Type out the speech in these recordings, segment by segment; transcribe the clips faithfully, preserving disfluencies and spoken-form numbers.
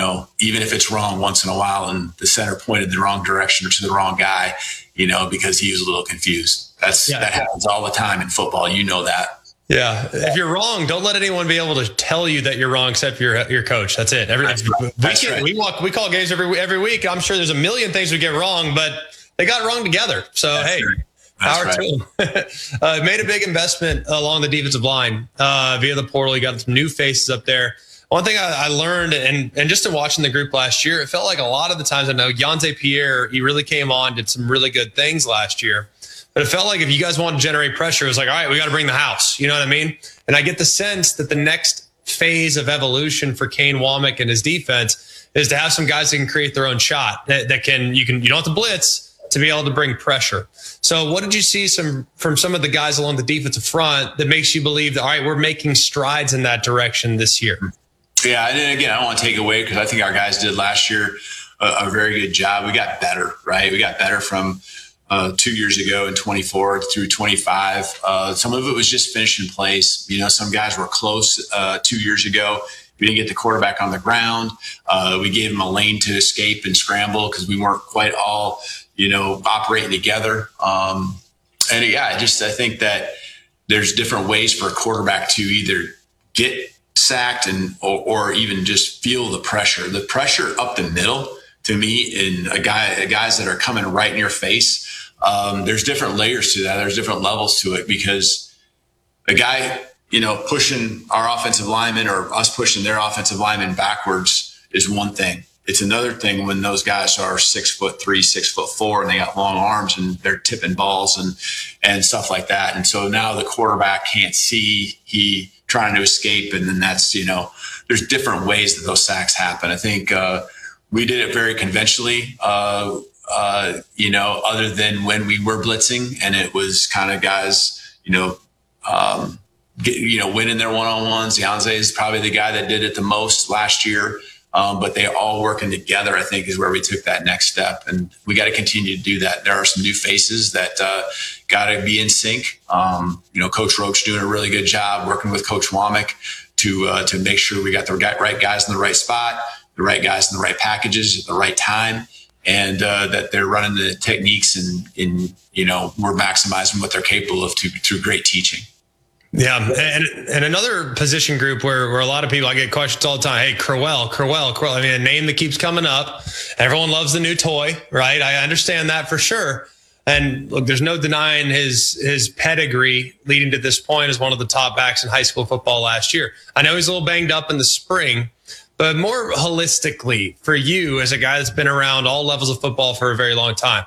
know, even if it's wrong once in a while and the center pointed the wrong direction or to the wrong guy, you know, because he was a little confused. That's yeah. That happens all the time in football. You know that. Yeah. If you're wrong, don't let anyone be able to tell you that you're wrong except your your coach. That's it. Every, That's right. That's we, can, right. we walk we call games every every week. I'm sure there's a million things we get wrong, but they got it wrong together. So, That's hey, right. power right. to them. uh, made a big investment along the defensive line uh, via the portal. You got some new faces up there. One thing I, I learned, and and just in watching the group last year, it felt like a lot of the times, I know Yanze Pierre, he really came on, did some really good things last year. But it felt like if you guys want to generate pressure, it was like, all right, we got to bring the house. You know what I mean? And I get the sense that the next phase of evolution for Kane Wommack and his defense is to have some guys that can create their own shot, that, that can, you can, you don't have to blitz to be able to bring pressure. So what did you see some from some of the guys along the defensive front that makes you believe that, all right, we're making strides in that direction this year? Yeah, and again, I don't want to take away because I think our guys did last year a, a very good job. We got better, right? We got better from Uh, two years ago in twenty-four through twenty-five. Uh, some of it was just finishing plays. You know, some guys were close uh, two years ago. We didn't get the quarterback on the ground. Uh, we gave him a lane to escape and scramble because we weren't quite all, you know, operating together. Um, and yeah, I just, I think that there's different ways for a quarterback to either get sacked and, or, or even just feel the pressure, the pressure up the middle. To me, in a guy, guys that are coming right in your face, um, there's different layers to that. There's different levels to it because a guy, you know, pushing our offensive lineman or us pushing their offensive lineman backwards is one thing. It's another thing when those guys are six foot three, six foot four, and they got long arms and they're tipping balls and and stuff like that. And so now the quarterback can't see, he trying to escape, and then that's, you know, there's different ways that those sacks happen. I think. Uh, We did it very conventionally, uh, uh, you know, other than when we were blitzing, and it was kind of guys, you know, um, get, you know, winning their one-on-ones. Yanze is probably the guy that did it the most last year, um, but they all working together, I think, is where we took that next step, and we got to continue to do that. There are some new faces that uh, got to be in sync. Um, you know, Coach Roach doing a really good job working with Coach Wommack to uh, to make sure we got the right guys in the right spot, the right guys in the right packages at the right time, and uh, that they're running the techniques and, and, you know, we're maximizing what they're capable of to, through great teaching. Yeah. And, and another position group where, where a lot of people, I get questions all the time. Hey, Crowell, Crowell, Crowell. I mean, a name that keeps coming up. Everyone loves the new toy, right? I understand that for sure. And look, there's no denying his his pedigree leading to this point as one of the top backs in high school football last year. I know he's a little banged up in the spring, but more holistically for you as a guy that's been around all levels of football for a very long time,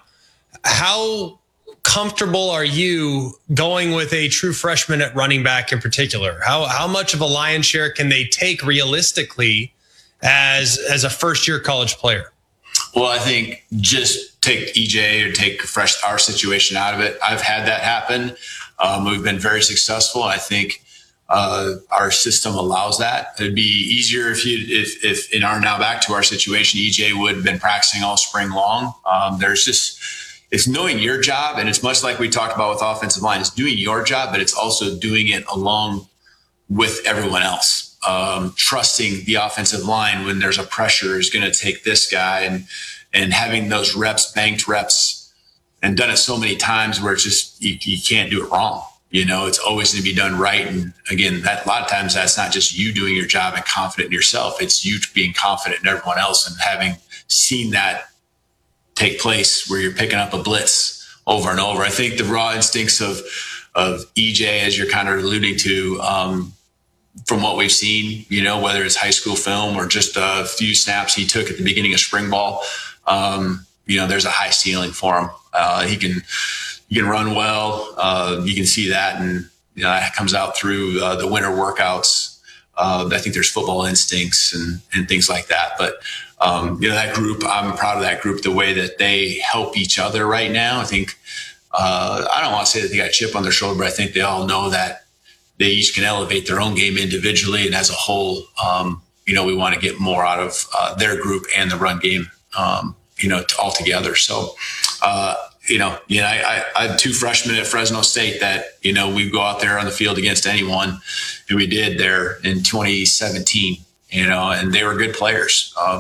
how comfortable are you going with a true freshman at running back in particular? How how much of a lion's share can they take realistically as as a first year college player? Well, I think just take E J or take fresh our situation out of it. I've had that happen. Um, we've been very successful. I think uh, our system allows that. It'd be easier if you if if in our now back to our situation, E J would have been practicing all spring long. Um, there's just it's knowing your job, and it's much like we talked about with offensive line. It's doing your job, but it's also doing it along with everyone else. Um, trusting the offensive line when there's a pressure is going to take this guy, and and having those reps, banked reps, and done it so many times where it's just you, you can't do it wrong. You know, it's always going to be done right. And again, that a lot of times that's not just you doing your job and confident in yourself. It's you being confident in everyone else and having seen that take place where you're picking up a blitz over and over. I think the raw instincts of of E J, as you're kind of alluding to, um, from what we've seen, you know, whether it's high school film or just a few snaps he took at the beginning of spring ball, um, you know, there's a high ceiling for him. Uh, he can, he can run well. Uh, you can see that. And, you know, that comes out through uh, the winter workouts. Uh, I think there's football instincts and, and things like that. But, um, you know, that group, I'm proud of that group, the way that they help each other right now. I think, uh, I don't want to say that they got a chip on their shoulder, but I think they all know that they each can elevate their own game individually, and as a whole, um, you know, we want to get more out of uh, their group and the run game, um, you know, all together. So, uh, you know, you know, I, I had two freshmen at Fresno State that, you know, we go out there on the field against anyone, and we did there in twenty seventeen, you know, and they were good players. Uh,